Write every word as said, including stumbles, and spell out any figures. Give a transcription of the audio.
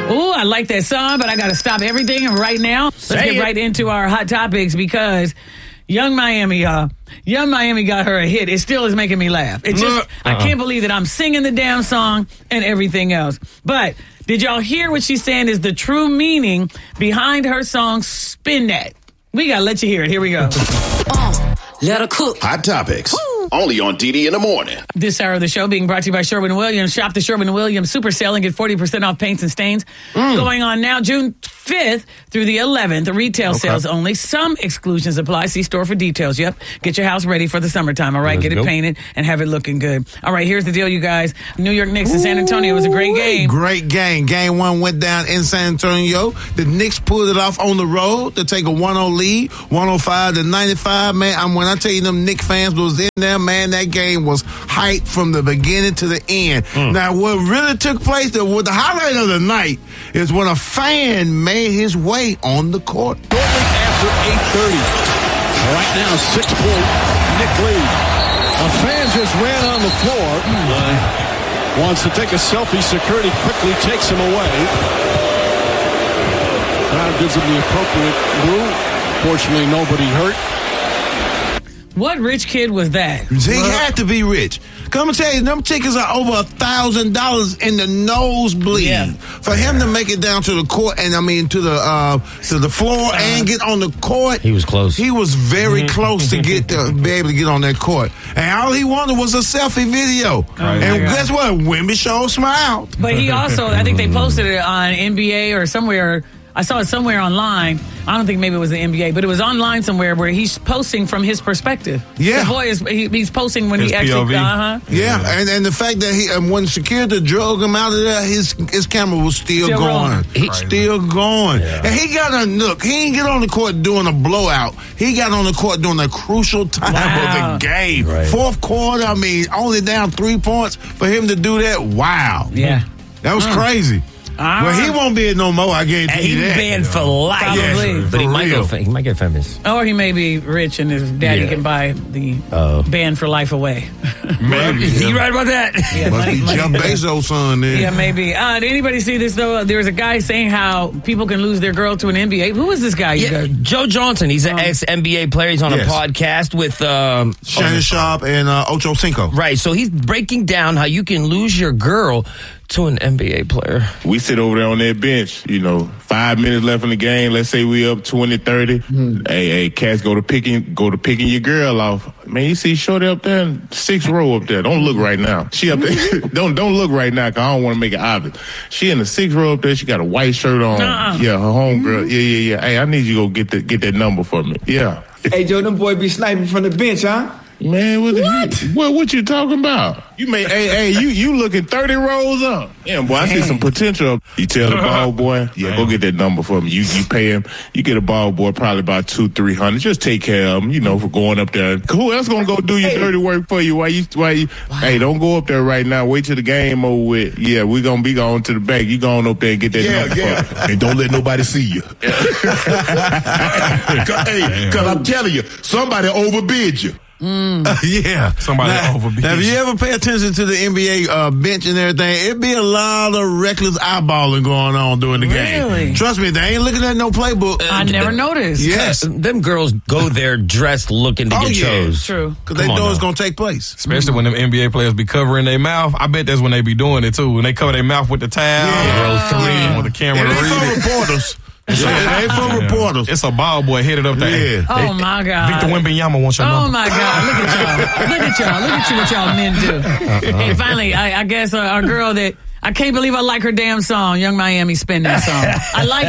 Ooh, I like that song, but I got to stop everything right now. Let's Say get it. right into our hot topics because Young Miami, uh, Young Miami got her a hit. It still is making me laugh. It just, Uh-uh. I can't believe that I'm singing the damn song and everything else. But did y'all hear what she's saying is the true meaning behind her song, Spin That? We got to let you hear it. Here we go. Uh, let her cook. Hot Topics. Only on D D in the morning. This hour of the show being brought to you by Sherwin-Williams. Shop the Sherwin-Williams Super Sale and get forty percent off paints and stains. Mm. Going on now, June fifth through the eleventh. Retail okay. sales only. Some exclusions apply. See store for details. Yep. Get your house ready for the summertime, all right? Let's get go. it painted and have it looking good. All right, here's the deal, you guys. New York Knicks and San Antonio was a great game. Great game. Game one went down in San Antonio. The Knicks pulled it off on the road to take a one oh lead, one oh five to ninety-five. Man, I'm, when I tell you them Knicks fans was in there, man, that game was hyped from the beginning to the end. Mm. Now, what really took place, the, what the highlight of the night is when a fan made his way on the court. Shortly after eight thirty. Right now, six-point Knick lead. A fan just ran on the floor. Mm. Wants to take a selfie. Security quickly takes him away. Crowd gives him the appropriate boo. Fortunately, nobody hurt. What rich kid was that? He had to be rich. Come and tell you, them tickets are over a thousand dollars in the nosebleed. Yeah. For him to make it down to the court, and I mean to the uh, to the floor uh, and get on the court. He was close. He was very mm-hmm. close to get to be able to get on that court. And all he wanted was a selfie video. Oh, and guess what? Wimby Show smiled. But he also, I think they posted it on N B A or somewhere. I saw it somewhere online. I don't think maybe it was the N B A, but it was online somewhere where he's posting from his perspective. Yeah. The boy is, he, he's posting when his he actually, uh-huh. Yeah, yeah. And, and the fact that he, um, when security drug him out of there, his his camera was still, still going. He, still going. Yeah. And he got a look. He didn't get on the court doing a blowout. He got on the court during a crucial time wow. of the game. Right. Fourth quarter, I mean, only down three points for him to do that. Wow. Yeah. That was mm. crazy. Uh, well, he won't be it no more, I guarantee you that. He's banned for life. Probably. But he might, go, he might get famous. Or he may be rich and his daddy yeah. can buy the uh, ban for life away. Maybe. You yeah. right about that? Yeah, Must money, be Jeff Bezos' son then. Yeah, maybe. Uh, did anybody see this, though? There was a guy saying how people can lose their girl to an N B A. Who is this guy? Yeah, you Joe Johnson. He's an um, ex-N B A player. He's on yes. a podcast with... Um, Shannon Sharp and uh, Ocho Cinco. Right, so he's breaking down how you can lose your girl to an N B A player. We sit over there on that bench, you know, five minutes left in the game. Let's say we up twenty, thirty. Hmm. Hey, hey, cats go to picking, go to picking your girl off. Man, you see Shorty up there, sixth row up there. Don't look right now. She up there. don't don't look right now, cause I don't want to make it obvious. She in the sixth row up there. She got a white shirt on. Uh-uh. Yeah, her homegirl. Yeah, yeah, yeah. Hey, I need you to go get that get that number for me. Yeah. Hey, Joe, them boy be sniping from the bench, huh? Man, what what? You, what what you talking about? You may hey hey you you looking thirty rows up. Yeah, boy, I see some potential. You tell the ball boy, yeah, go get that number for me. You you pay him. You get a ball boy probably about two three hundred. Just take care of him, you know, for going up there. Who else gonna go do your hey. dirty work for you? Why you why you? Wow. Hey, don't go up there right now. Wait till the game over with. Yeah, we gonna be going to the back. You going up there and get that yeah, number yeah. for me. And don't let nobody see you. Hey, cause I'm telling you, somebody overbid you. Mm. Uh, yeah. Somebody now, overbid. Now, if you ever pay attention to the N B A uh, bench and everything, it'd be a lot of reckless eyeballing going on during the really? game. Trust me, they ain't looking at no playbook. I uh, never noticed. Yes. Them girls go there dressed looking to oh, get yeah. chose. True. Because they know it's going to take place. Especially mm-hmm. when them N B A players be covering their mouth. I bet that's when they be doing it, too. When they cover their mouth with the towel. Yeah. Roll three. Yeah. With the camera yeah, to read it. reporters. It's yeah. ain't for reporters. It's a ball boy headed up there. Yeah. Oh, my God. Victor Wembanyama wants your oh number. Oh, my God. Look at y'all. Look at y'all. Look at you what y'all men do. Uh-uh. And finally, I, I guess uh, our girl that, I can't believe I like her damn song, Young Miami, Spin That song. I like